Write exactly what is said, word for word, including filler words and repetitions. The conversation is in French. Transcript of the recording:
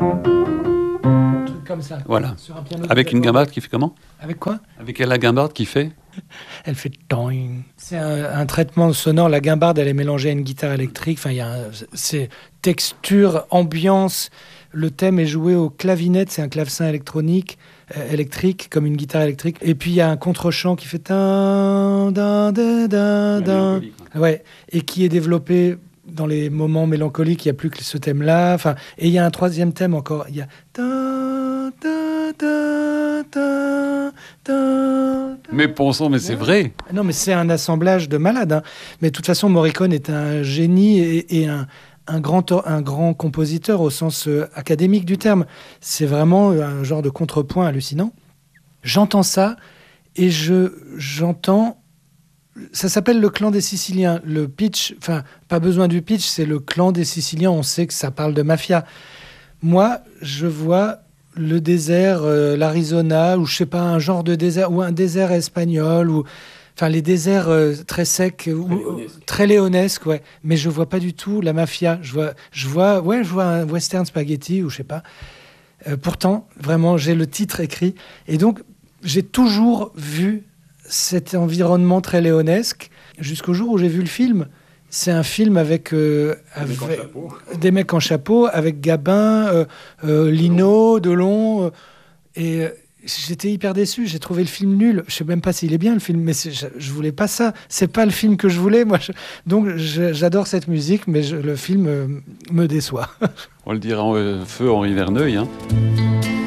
Un truc comme ça. Voilà. Sur un piano Avec une guimbarde qui fait comment? Avec quoi? Avec la guimbarde qui fait? Elle fait toing. C'est un, un traitement sonore. La guimbarde, elle est mélangée à une guitare électrique. Enfin, il y a un, c'est texture, ambiance. Le thème est joué au clavinette. C'est un clavecin électronique, euh, électrique, comme une guitare électrique. Et puis il y a un contre-champ qui fait tin, din, din, din, din. Ouais, et qui est développé dans les moments mélancoliques. Il n'y a plus que ce thème-là. Enfin, et il y a un troisième thème encore. Il y a ta, ta, ta, ta, ta. Mais pensons, mais c'est vrai. Non, mais c'est un assemblage de malades. Hein. Mais de toute façon, Morricone est un génie et, et un, un, grand, un grand compositeur au sens euh, académique du terme. C'est vraiment un genre de contrepoint hallucinant. J'entends ça et je, j'entends... Ça s'appelle le clan des Siciliens. Le pitch, enfin, pas besoin du pitch, c'est le clan des Siciliens. On sait que ça parle de mafia. Moi, je vois le désert, euh, l'Arizona, ou je sais pas, un genre de désert, ou un désert espagnol, ou enfin les déserts euh, très secs, ou, léonesque. très léonesques, ouais. Mais je vois pas du tout la mafia. Je vois, je vois, ouais, je vois un western spaghetti, ou je sais pas. Euh, pourtant, vraiment, j'ai le titre écrit, et donc j'ai toujours vu cet environnement très léonesque jusqu'au jour où j'ai vu le film. C'est un film avec, euh, avec mecs en chapeau. des mecs en chapeau, avec Gabin, euh, euh, Lino, Delon. Euh, et euh, j'étais hyper déçu. J'ai trouvé le film nul. Je sais même pas s'il est bien, le film, mais c'est, je, je voulais pas ça. C'est pas le film que je voulais, moi. Je, donc je, j'adore cette musique, mais je, le film euh, me déçoit. On le dira en euh, feu Henri Verneuil. Hein.